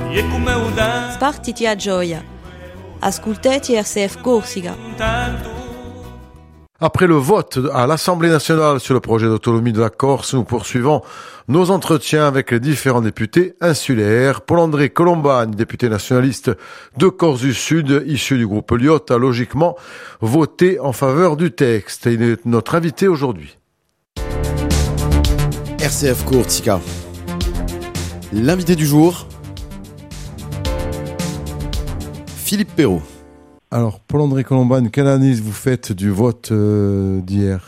Spartiti a gioia. Ascoltati RCF Corsica. Après le vote à l'Assemblée nationale sur le projet d'autonomie de la Corse, nous poursuivons nos entretiens avec les différents députés insulaires. Paul-André Colombagne, député nationaliste de Corse du Sud, issu du groupe Lyotte, a logiquement voté en faveur du texte. Il est notre invité aujourd'hui. RCF Corsica. L'invité du jour, Philippe Perrault. Alors, Paul-André Colombagne, quelle analyse vous faites du vote d'hier ?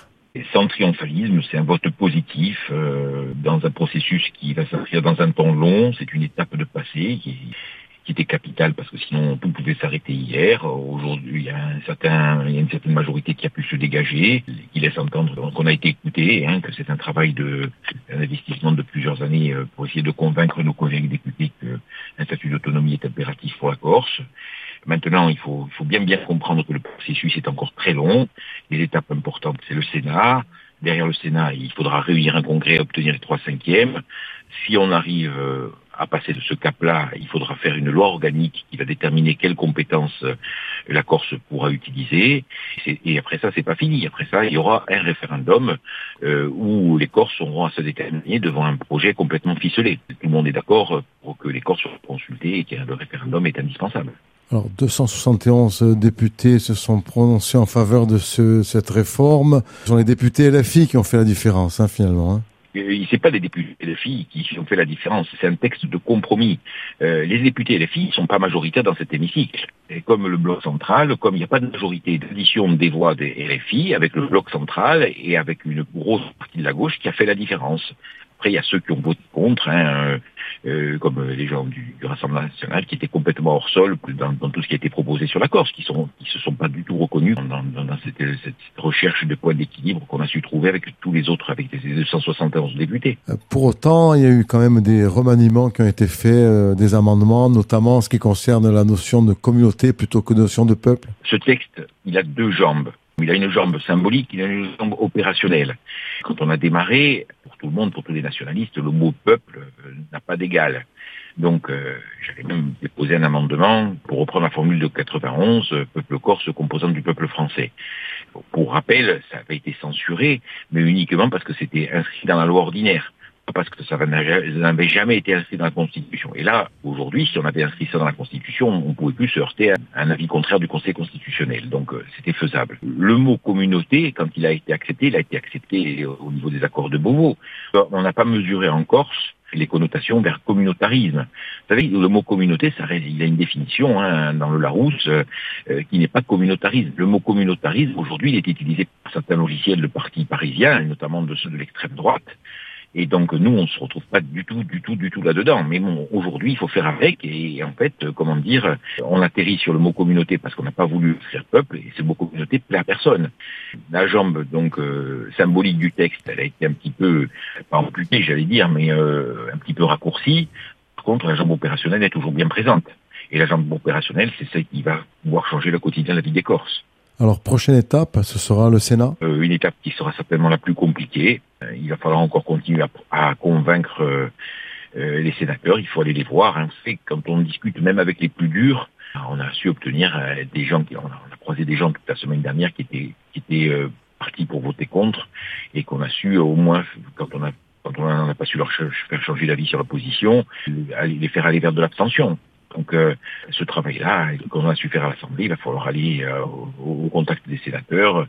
Sans triomphalisme, c'est un vote positif dans un processus qui va s'inscrire dans un temps long. C'est une étape de passé qui était capitale parce que sinon tout pouvait s'arrêter hier. Aujourd'hui, il y a une certaine majorité qui a pu se dégager, qui laisse entendre qu'on a été écouté, que c'est un investissement de plusieurs années pour essayer de convaincre nos collègues députés qu'un statut d'autonomie est impératif pour la Corse. Maintenant, il faut bien comprendre que le processus est encore très long. Les étapes importantes, c'est le Sénat. Derrière le Sénat, il faudra réunir un congrès et obtenir les 3/5. Si on arrive à passer de ce cap-là, il faudra faire une loi organique qui va déterminer quelles compétences la Corse pourra utiliser. Et après ça, c'est pas fini. Après ça, il y aura un référendum où les Corses auront à se déterminer devant un projet complètement ficelé. Tout le monde est d'accord pour que les Corses soient consultés et que le référendum est indispensable. Alors, 271 députés se sont prononcés en faveur de cette réforme. Ce sont les députés LFI qui ont fait la différence, finalement. C'est pas les députés LFI qui ont fait la différence, c'est un texte de compromis. Les députés LFI ne sont pas majoritaires dans cet hémicycle. Et comme le bloc central, comme il n'y a pas de majorité d'addition des voix des LFI, avec le bloc central et avec une grosse partie de la gauche qui a fait la différence. Après, il y a ceux qui ont voté contre, comme les gens du Rassemblement national, qui étaient complètement hors sol dans tout ce qui a été proposé sur la Corse, qui se sont pas du tout reconnus dans cette recherche de points d'équilibre qu'on a su trouver avec tous les autres, avec les 271 députés. Pour autant, il y a eu quand même des remaniements qui ont été faits, des amendements, notamment en ce qui concerne la notion de communauté plutôt que de notion de peuple. Ce texte, il a deux jambes. Il a une jambe symbolique, il a une jambe opérationnelle. Quand on a démarré, pour tout le monde, pour tous les nationalistes, le mot peuple n'a pas d'égal. Donc, j'avais même déposé un amendement pour reprendre la formule de 91, peuple corse composant du peuple français. Pour rappel, ça avait été censuré, mais uniquement parce que c'était inscrit dans la loi ordinaire. Parce que ça n'avait jamais été inscrit dans la Constitution. Et là, aujourd'hui, si on avait inscrit ça dans la Constitution, on ne pouvait plus se heurter à un avis contraire du Conseil constitutionnel. Donc, c'était faisable. Le mot communauté, quand il a été accepté au niveau des accords de Beauvau. On n'a pas mesuré en Corse les connotations vers communautarisme. Vous savez, le mot communauté, il a une définition dans le Larousse qui n'est pas communautarisme. Le mot communautarisme, aujourd'hui, il est utilisé par certains logiciels de partis parisiens, et notamment de ceux de l'extrême droite. Et donc, nous, on se retrouve pas du tout là-dedans. Mais bon, aujourd'hui, il faut faire avec. Et en fait, on atterrit sur le mot communauté parce qu'on n'a pas voulu écrire peuple. Et ce mot communauté plaît à personne. La jambe, symbolique du texte, elle a été un petit peu, pas amputée, j'allais dire, mais un petit peu raccourcie. Par contre, la jambe opérationnelle est toujours bien présente. Et la jambe opérationnelle, c'est celle qui va pouvoir changer le quotidien de la vie des Corses. Alors, prochaine étape, ce sera le Sénat. Une étape qui sera certainement la plus compliquée. Il va falloir encore continuer à convaincre les sénateurs. Il faut aller les voir. Vous savez, quand on discute même avec les plus durs, on a su obtenir des gens on a croisé des gens toute la semaine dernière qui étaient partis pour voter contre et qu'on a su au moins, quand on n'a pas su leur faire changer d'avis sur la position, les faire aller vers de l'abstention. Donc, ce travail-là, qu'on a su faire à l'Assemblée, il va falloir aller au contact des sénateurs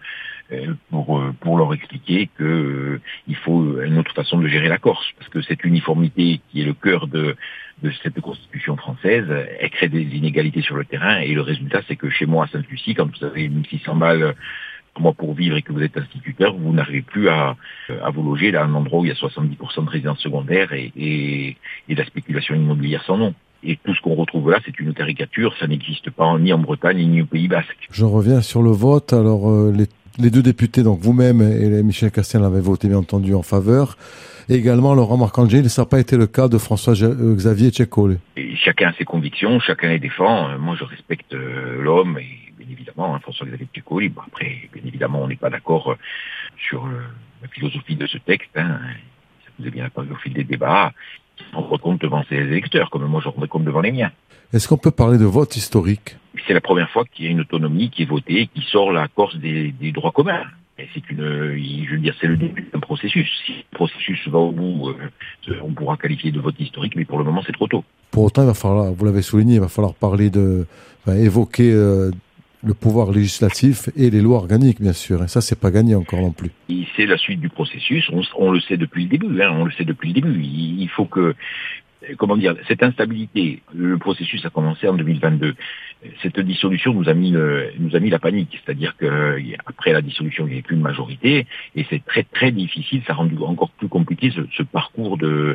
pour leur expliquer il faut une autre façon de gérer la Corse, parce que cette uniformité qui est le cœur de cette Constitution française, elle crée des inégalités sur le terrain, et le résultat, c'est que chez moi, à Sainte-Lucie, quand vous avez 1600 balles moi pour vivre et que vous êtes instituteur, vous n'arrivez plus à vous loger à un endroit où il y a 70% de résidences secondaires et de la spéculation immobilière sans nom. Et tout ce qu'on retrouve là, c'est une caricature, ça n'existe pas ni en Bretagne ni au Pays Basque. Je reviens sur le vote. Alors, les deux députés, donc vous-même et Michel Castien, avaient voté bien entendu en faveur. Et également Laurent Marcangeli, ça n'a pas été le cas de François-Xavier Ceccoli. Chacun a ses convictions, chacun les défend. Moi, je respecte l'homme et bien évidemment François-Xavier Ceccoli. Bon, après, bien évidemment, on n'est pas d'accord sur la philosophie de ce texte. Ça vous est bien apparu au fil des débats. rendre compte devant ses électeurs, comme moi je rendrai compte devant les miens. Est-ce qu'on peut parler de vote historique? C'est la première fois qu'il y a une autonomie qui est votée, qui sort la Corse des droits communs. Et je veux dire, c'est le début d'un processus. Si le processus va au bout, on pourra qualifier de vote historique, mais pour le moment, c'est trop tôt. Pour autant, il va falloir, vous l'avez souligné, il va falloir évoquer le pouvoir législatif et les lois organiques, bien sûr. Et ça, c'est pas gagné encore non plus. Et c'est la suite du processus. On le sait depuis le début. On le sait depuis le début. Il faut que, comment dire, cette instabilité, le processus a commencé en 2022. Cette dissolution nous a mis la panique. C'est-à-dire que après la dissolution, il n'y avait plus de majorité, et c'est très très difficile. Ça a rendu encore plus compliqué ce parcours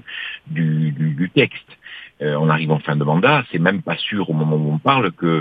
du texte. On arrive en fin de mandat, c'est même pas sûr au moment où on parle que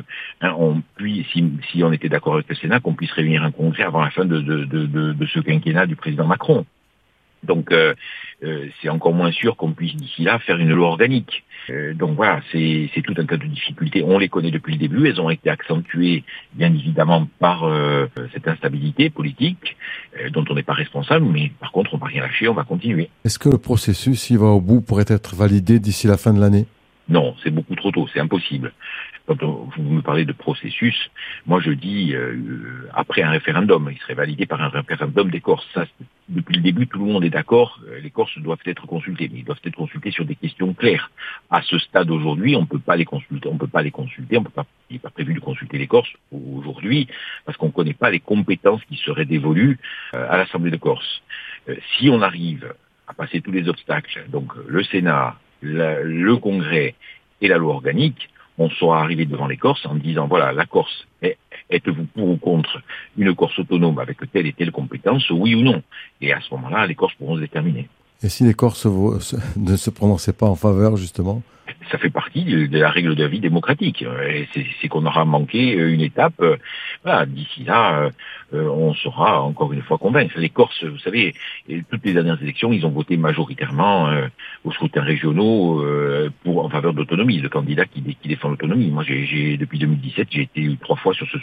si on était d'accord avec le Sénat, qu'on puisse réunir un congrès avant la fin de ce quinquennat du président Macron. Donc c'est encore moins sûr qu'on puisse d'ici là faire une loi organique. Donc voilà, c'est tout un tas de difficultés. On les connaît depuis le début, elles ont été accentuées bien évidemment par cette instabilité politique dont on n'est pas responsable, mais par contre on va rien lâcher, on va continuer. Est-ce que le processus, s'il va au bout, pourrait être validé d'ici la fin de l'année? Non, c'est beaucoup trop tôt, c'est impossible. Quand vous me parlez de processus, moi je dis après un référendum, il serait validé par un référendum des Corses. Ça, depuis le début, tout le monde est d'accord, les Corses doivent être consultés, mais ils doivent être consultés sur des questions claires. À ce stade aujourd'hui, on ne peut pas les consulter, il n'est pas prévu de consulter les Corses aujourd'hui, parce qu'on ne connaît pas les compétences qui seraient dévolues à l'Assemblée de Corse. Si on arrive à passer tous les obstacles, donc le Sénat, le Congrès et la loi organique, on sera arrivé devant les Corses en disant, voilà, la Corse, êtes-vous pour ou contre une Corse autonome avec telle et telle compétence, oui ou non? Et à ce moment-là, les Corses pourront se déterminer. Et si les Corses ne se prononçaient pas en faveur, justement? Ça fait partie de la règle de la vie démocratique. Et c'est qu'on aura manqué une étape. Voilà, d'ici là, on saura encore une fois convaincre. Les Corses, vous savez, toutes les dernières élections, ils ont voté majoritairement aux scrutins régionaux en faveur de l'autonomie, le candidat qui défend l'autonomie. Moi, depuis 2017, j'ai été 3 fois sur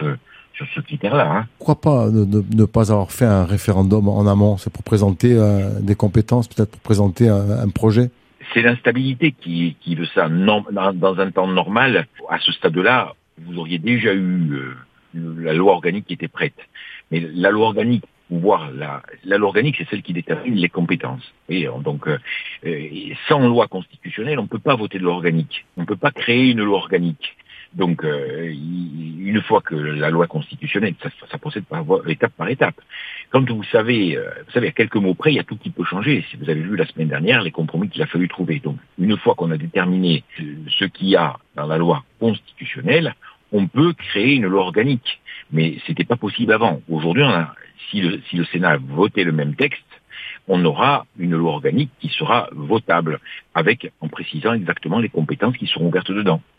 ce critère-là. Pourquoi pas ne pas avoir fait un référendum en amont? C'est pour présenter des compétences, peut-être pour présenter un projet? C'est l'instabilité qui veut ça. Dans un temps normal, à ce stade-là, vous auriez déjà eu la loi organique qui était prête. Mais la loi organique, la loi organique, c'est celle qui détermine les compétences. Et donc, sans loi constitutionnelle, on ne peut pas voter de loi organique. On ne peut pas créer une loi organique. Donc, une fois que la loi constitutionnelle, ça procède étape par étape. Quand vous savez, à quelques mots près, il y a tout qui peut changer. Si vous avez vu la semaine dernière, les compromis qu'il a fallu trouver. Donc, une fois qu'on a déterminé ce qu'il y a dans la loi constitutionnelle, on peut créer une loi organique. Mais c'était pas possible avant. Aujourd'hui, si le Sénat votait le même texte, on aura une loi organique qui sera votable, en précisant exactement les compétences qui seront ouvertes dedans.